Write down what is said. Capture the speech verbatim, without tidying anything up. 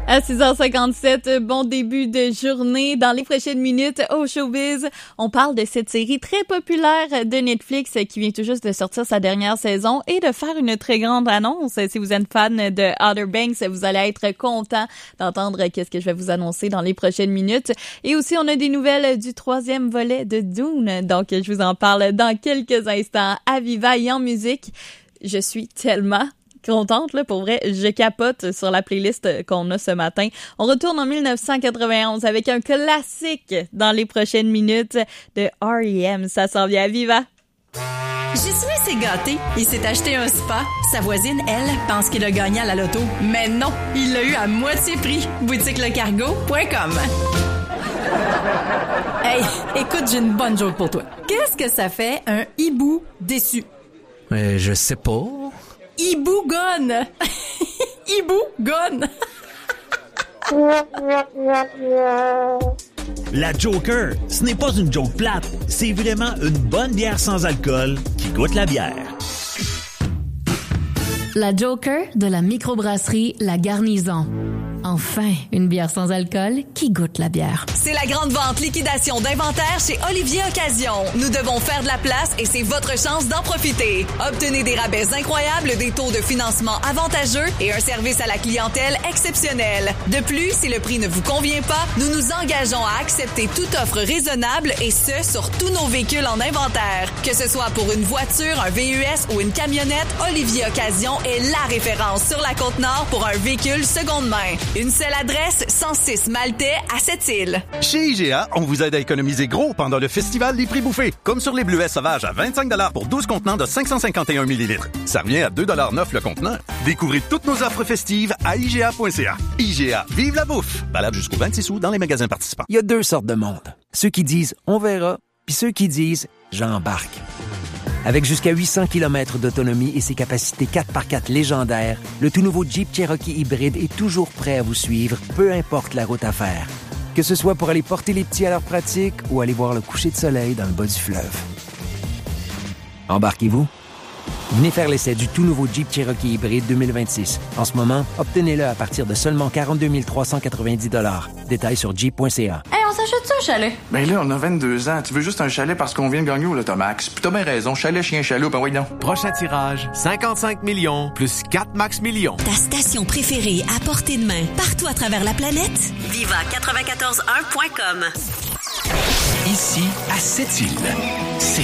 À six heures cinquante-sept, bon début de journée. Dans les prochaines minutes, au Showbiz, on parle de cette série très populaire de Netflix qui vient tout juste de sortir sa dernière saison et de faire une très grande annonce. Si vous êtes fan de Outer Banks, vous allez être content d'entendre qu'est-ce que je vais vous annoncer dans les prochaines minutes. Et aussi, on a des nouvelles du troisième volet de Dune. Donc, je vous en parle dans quelques instants. À Viva et en musique, je suis tellement contente, là, pour vrai. Je capote sur la playlist qu'on a ce matin. On retourne en dix-neuf cent quatre-vingt-onze avec un classique dans les prochaines minutes de R E M. Ça s'en vient à Viva. Jésus s'est gâté. Il s'est acheté un spa. Sa voisine, elle, pense qu'il a gagné à la loto. Mais non, il l'a eu à moitié prix. boutique le cargo point com. Hey, écoute, j'ai une bonne joke pour toi. Qu'est-ce que ça fait un hibou déçu? Euh, je sais pas. Hibou gone! Hibou gone! La Joker, ce n'est pas une joke plate, c'est vraiment une bonne bière sans alcool qui goûte la bière. La Joker de la microbrasserie La Garnison. Enfin, une bière sans alcool qui goûte la bière. C'est la grande vente liquidation d'inventaire chez Olivier Occasion. Nous devons faire de la place et c'est votre chance d'en profiter. Obtenez des rabais incroyables, des taux de financement avantageux et un service à la clientèle exceptionnel. De plus, si le prix ne vous convient pas, nous nous engageons à accepter toute offre raisonnable et ce, sur tous nos véhicules en inventaire. Que ce soit pour une voiture, un V U S ou une camionnette, Olivier Occasion est la référence sur la Côte-Nord pour un véhicule seconde main. Une seule adresse, cent six Maltais à Sept-Îles. Chez I G A, on vous aide à économiser gros pendant le festival des prix bouffés. Comme sur les bleuets sauvages à vingt-cinq dollars pour douze contenants de cinq cent cinquante et un millilitres. Ça revient à deux dollars neuf le contenant. Découvrez toutes nos offres festives à I G A point C A. I G A, vive la bouffe! Valable jusqu'au vingt-six août dans les magasins participants. Il y a deux sortes de monde. Ceux qui disent « on verra », puis ceux qui disent « j'embarque ». Avec jusqu'à huit cents kilomètres d'autonomie et ses capacités quatre par quatre légendaires, le tout nouveau Jeep Cherokee hybride est toujours prêt à vous suivre, peu importe la route à faire. Que ce soit pour aller porter les petits à leur pratique ou aller voir le coucher de soleil dans le bas du fleuve. Embarquez-vous? Venez faire l'essai du tout nouveau Jeep Cherokee hybride deux mille vingt-six. En ce moment, obtenez-le à partir de seulement quarante-deux mille trois cent quatre-vingt-dix dollars. Détails sur jeep point c a. Hey, on s'achète-tu un chalet? Ben là, on a vingt-deux ans. Tu veux juste un chalet parce qu'on vient de gagner au Lotomax. Puis t'as bien raison. Chalet, chien, chaloupe, ben oui, non. Prochain tirage, cinquante-cinq millions plus quatre max millions. Ta station préférée à portée de main, partout à travers la planète? Viva quatre-vingt-quatorze un point com. Ici, à Sept-Îles, c'est